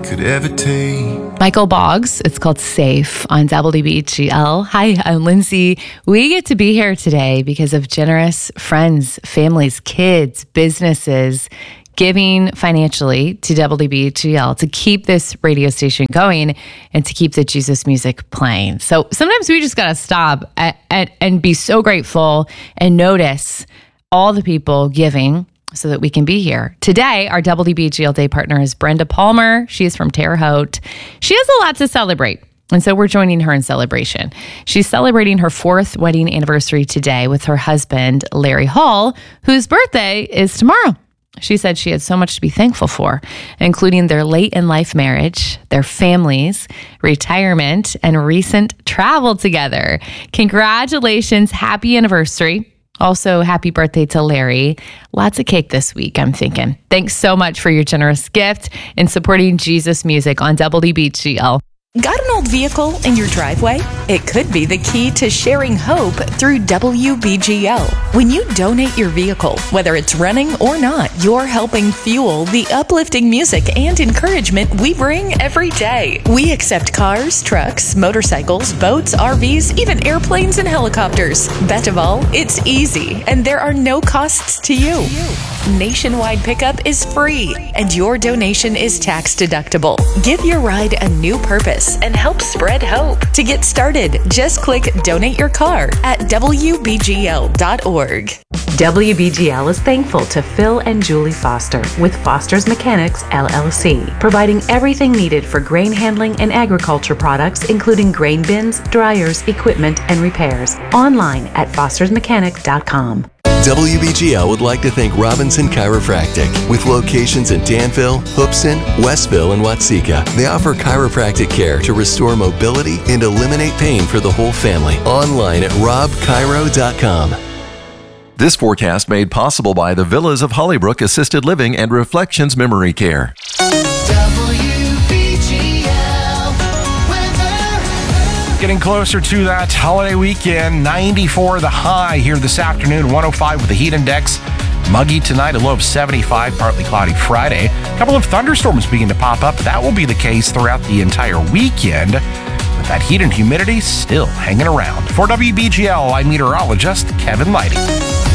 could ever take. Michael Boggs, it's called Safe on WBGL. Hi, I'm Lindsay. We get to be here today because of generous friends, families, kids, businesses giving financially to WBGL to keep this radio station going and to keep the Jesus music playing. So sometimes we just got to stop and be so grateful and notice all the people giving so that we can be here. Today, our WBGL Day partner is Brenda Palmer. She is from Terre Haute. She has a lot to celebrate, and so we're joining her in celebration. She's celebrating her 4th wedding anniversary today with her husband, Larry Hall, whose birthday is tomorrow. She said she had so much to be thankful for, including their late-in-life marriage, their families, retirement, and recent travel together. Congratulations. Happy anniversary. Also, happy birthday to Larry. Lots of cake this week, I'm thinking. Thanks so much for your generous gift and supporting Jesus music on WBGL. Got an old vehicle in your driveway? It could be the key to sharing hope through WBGL. When you donate your vehicle, whether it's running or not, you're helping fuel the uplifting music and encouragement we bring every day. We accept cars, trucks, motorcycles, boats, RVs, even airplanes and helicopters. Best of all, it's easy and there are no costs to you. Nationwide pickup is free and your donation is tax deductible. Give your ride a new purpose and help spread hope. To get started, just click Donate Your Car at WBGL.org. WBGL is thankful to Phil and Julie Foster with Foster's Mechanics, LLC, providing everything needed for grain handling and agriculture products, including grain bins, dryers, equipment, and repairs. Online at fostersmechanic.com. WBGL would like to thank Robinson Chiropractic. With locations in Danville, Hoopson, Westville, and Watseka, they offer chiropractic care to restore mobility and eliminate pain for the whole family. Online at robchiro.com. This forecast made possible by the Villas of Hollybrook Assisted Living and Reflections Memory Care. Getting closer to that holiday weekend. 94 the high here this afternoon, 105 with the heat index. Muggy tonight, a low of 75, partly cloudy Friday. A couple of thunderstorms begin to pop up. That will be the case throughout the entire weekend, with that heat and humidity still hanging around. For WBGL, I'm meteorologist Kevin Lighty.